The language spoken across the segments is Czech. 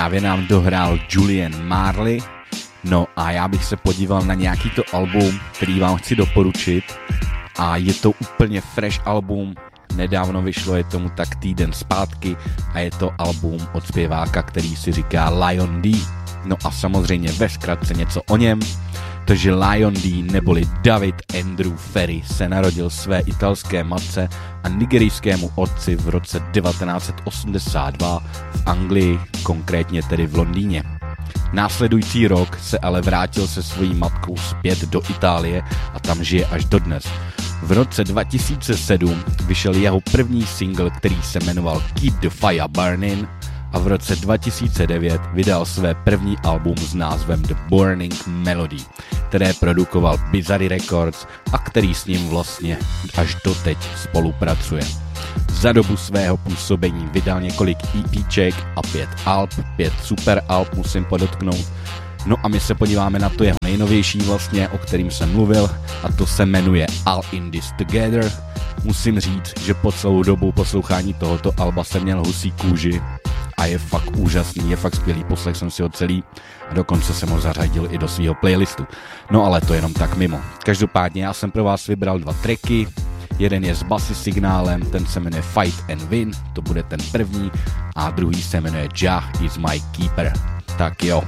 právě nám dohrál Julian Marley. No a já bych se podíval na nějaký to album, který vám chci doporučit. A je to úplně fresh album, nedávno vyšlo, je tomu tak týden zpátky a je to album od zpěváka, který si říká Lion D. No a samozřejmě ve zkratce něco o něm. Takže Lion D neboli David Andrew Ferry se narodil své italské matce a nigerijskému otci v roce 1982 v Anglii, konkrétně tedy v Londýně. Následující rok se ale vrátil se svojí matkou zpět do Itálie a tam žije až dodnes. V roce 2007 vyšel jeho první single, který se jmenoval Keep the Fire Burning, a v roce 2009 vydal své první album s názvem The Burning Melody, které produkoval Bizarre Records a který s ním vlastně až doteď spolupracuje. Za dobu svého působení vydal několik EPček a 5 alb, 5 super alb musím podotknout. No a my se podíváme na to jeho nejnovější vlastně, o kterým jsem mluvil, a to se jmenuje All in This Together. Musím říct, že po celou dobu poslouchání tohoto alba jsem měl husí kůži a je fakt úžasný, je fakt skvělý, poslech jsem si ho celý a dokonce jsem ho zařadil i do svého playlistu. No ale to jenom tak mimo. Každopádně já jsem pro vás vybral 2 tracky. Jeden je s basy signálem, ten se jmenuje Fight and Win, to bude ten první, a druhý se jmenuje Jah is my keeper. Tak jo.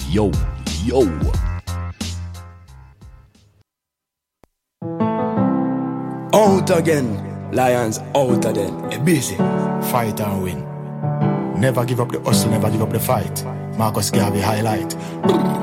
Out again, Lions out again, busy. Fight and win. Never give up the hustle, never give up the fight. Marcus Garvey highlight.